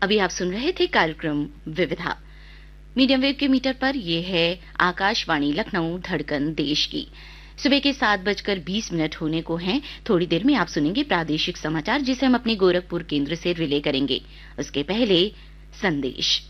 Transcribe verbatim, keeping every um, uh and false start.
अभी आप सुन रहे थे कार्यक्रम विविधा। मीडियम वेव के मीटर पर यह है आकाशवाणी लखनऊ, धड़कन देश की। सुबह के सात बजकर बीस मिनट होने को हैं। थोड़ी देर में आप सुनेंगे प्रादेशिक समाचार, जिसे हम अपने गोरखपुर केंद्र से रिले करेंगे। उसके पहले संदेश।